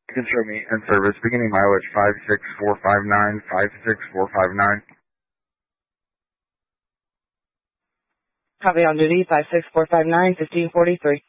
You can show me in service, beginning mileage 56459, 56459. Copy on duty, 56459, 1543.